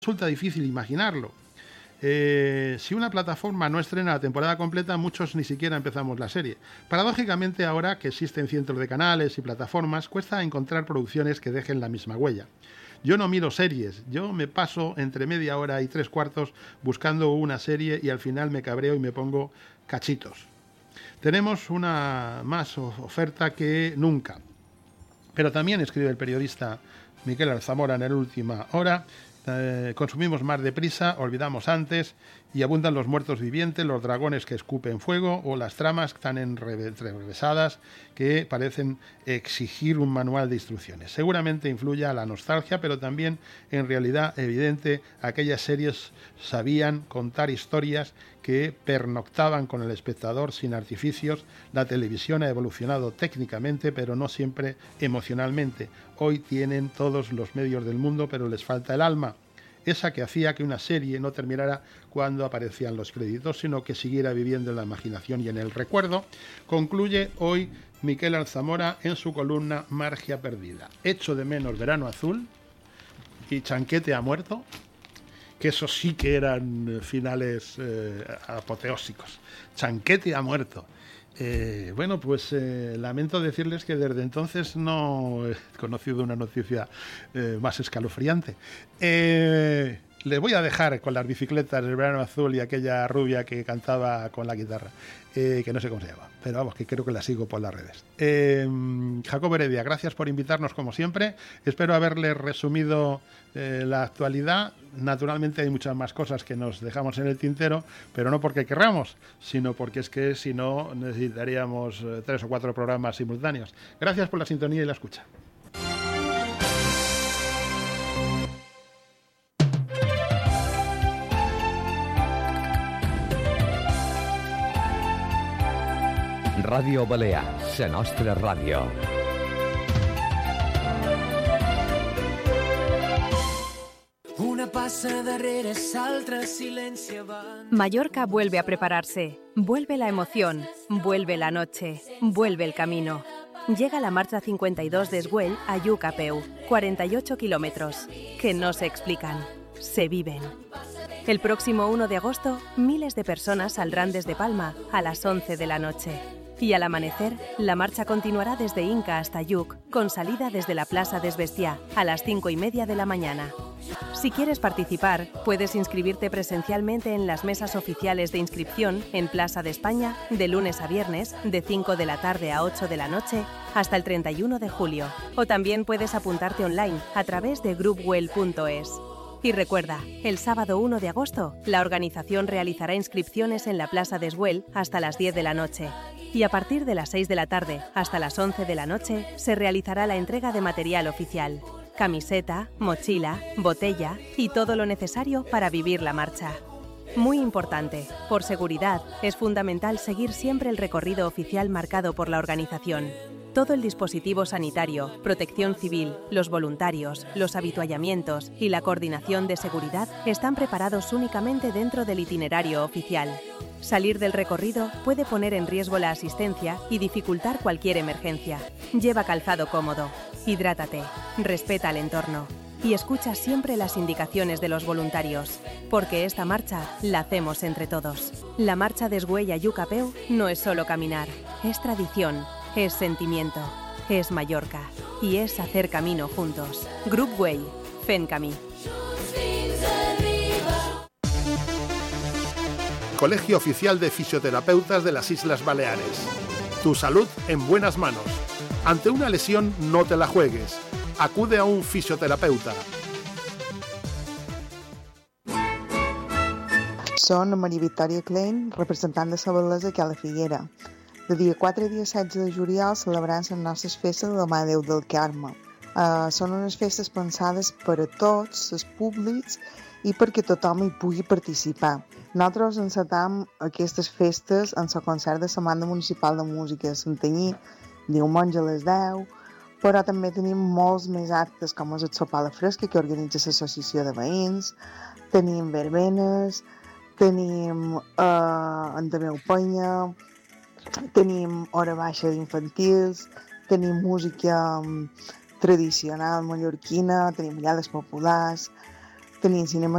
resulta difícil imaginarlo. Si una plataforma no estrena la temporada completa, muchos ni siquiera empezamos la serie. Paradójicamente, ahora que existen cientos de canales y plataformas, cuesta encontrar producciones que dejen la misma huella. Yo no miro series, yo me paso entre media hora y 3/4 buscando una serie y al final me cabreo y me pongo cachitos. Tenemos una más oferta que nunca. Pero también escribe el periodista Miquel Alzamora en el Última Hora, consumimos más deprisa, olvidamos antes y abundan los muertos vivientes, los dragones que escupen fuego o las tramas tan enrevesadas que parecen exigir un manual de instrucciones. Seguramente influye a la nostalgia, pero también en realidad evidente aquellas series sabían contar historias que pernoctaban con el espectador sin artificios. La televisión ha evolucionado técnicamente, pero no siempre emocionalmente. Hoy tienen todos los medios del mundo, pero les falta el alma. Esa que hacía que una serie no terminara cuando aparecían los créditos, sino que siguiera viviendo en la imaginación y en el recuerdo, concluye hoy Miquel Alzamora en su columna Margia Perdida. Echo de menos Verano Azul y Chanquete ha muerto, que eso sí que eran finales apoteósicos. Chanquete ha muerto. Bueno, pues lamento decirles que desde entonces no he conocido una noticia más escalofriante. Les voy a dejar con las bicicletas del Verano Azul y aquella rubia que cantaba con la guitarra, que no sé cómo se llama, pero vamos, que creo que la sigo por las redes. Jacobo Heredia, gracias por invitarnos como siempre. Espero haberles resumido la actualidad. Naturalmente hay muchas más cosas que nos dejamos en el tintero, pero no porque querramos, sino porque es que si no necesitaríamos 3 o 4 programas simultáneos. Gracias por la sintonía y la escucha. Ràdio Balear, la nostra ràdio. Una passa darrere s'altra, silenci avant. Mallorca vuelve a prepararse. Vuelve la emoción, vuelve la noche, vuelve el camino. Llega la marcha 52 de Esguell a Lluc a peu, 48 kilómetros, que no se explican, se viven. El próximo 1 de agosto, miles de personas saldrán desde Palma a las 11 de la noche. Y al amanecer, la marcha continuará desde Inca hasta Lluc, con salida desde la Plaça des Bestiar a las 5:30 de la mañana. Si quieres participar, puedes inscribirte presencialmente en las mesas oficiales de inscripción en Plaza de España de lunes a viernes, de 5 de la tarde a 8 de la noche, hasta el 31 de julio. O también puedes apuntarte online a través de groupwell.es. Y recuerda, el sábado 1 de agosto, la organización realizará inscripciones en la Plaza de Esguell hasta las 10 de la noche. Y a partir de las 6 de la tarde hasta las 11 de la noche se realizará la entrega de material oficial. Camiseta, mochila, botella y todo lo necesario para vivir la marcha. Muy importante, por seguridad, es fundamental seguir siempre el recorrido oficial marcado por la organización. Todo el dispositivo sanitario, protección civil, los voluntarios, los habituallamientos y la coordinación de seguridad están preparados únicamente dentro del itinerario oficial. Salir del recorrido puede poner en riesgo la asistencia y dificultar cualquier emergencia. Lleva calzado cómodo, hidrátate, respeta el entorno y escucha siempre las indicaciones de los voluntarios, porque esta marcha la hacemos entre todos. La marcha de Esguell a Lluc a peu no es solo caminar, es tradición, es sentimiento, es Mallorca y es hacer camino juntos. Grup Güell, fent camí. Colegio Oficial de Fisioterapeutas de las Islas Baleares. Tu salud en buenas manos. Ante una lesión, no te la juegues. Acude a un fisioterapeuta. Soc Maria Victòria Klein, representant de la Bel·lesa aquí a la Figuera. De dia 4 a dia 16 de juliol celebrant les nostres festes de la Mare de Déu del Carme. Són unes festes pensades per a tots els públics i perquè tothom hi pugui participar. Nosaltres encetam aquestes festes en el concert de la Banda Municipal de Música de Santanyí, diumenge a les 10, però també tenim molts més actes com és el sopar a la fresca que organitza l'associació de veïns, tenim verbenes, tenim Andameu Penya, tenim hora baixa d'infantils, tenim música tradicional mallorquina, tenim ballades populars, Tenim cinema